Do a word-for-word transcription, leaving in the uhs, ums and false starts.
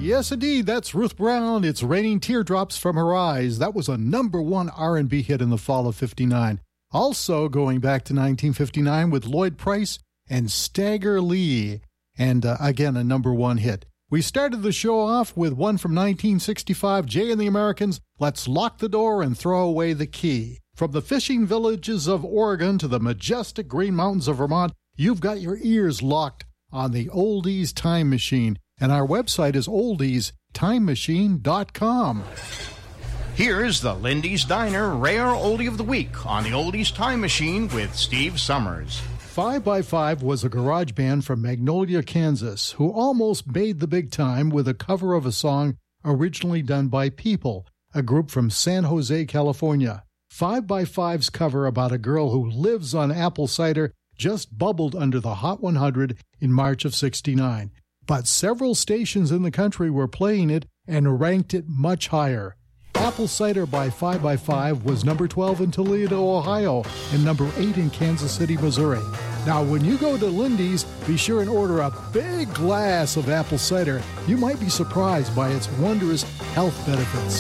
Yes, indeed, that's Ruth Brown. It's Raining Teardrops from Her Eyes. That was a number one R and B hit in the fall of fifty-nine. Also going back to nineteen fifty-nine with Lloyd Price and Stagger Lee. And uh, again, a number one hit. We started the show off with one from nineteen sixty-five, Jay and the Americans, Let's Lock the Door and Throw Away the Key. From the fishing villages of Oregon to the majestic Green Mountains of Vermont, you've got your ears locked on the Oldies Time Machine. And our website is oldies time machine dot com. Here's the Lindy's Diner Rare Oldie of the Week on the Oldies Time Machine with Steve Summers. Five by Five was a garage band from Magnolia, Kansas, who almost made the big time with a cover of a song originally done by People, a group from San Jose, California. Five by Five's cover about a girl who lives on apple cider just bubbled under the Hot one hundred in March of sixty-nine. But several stations in the country were playing it and ranked it much higher. Apple Cider by Five by Five was number twelve in Toledo, Ohio, and number eight in Kansas City, Missouri. Now, when you go to Lindy's, be sure and order a big glass of apple cider. You might be surprised by its wondrous health benefits.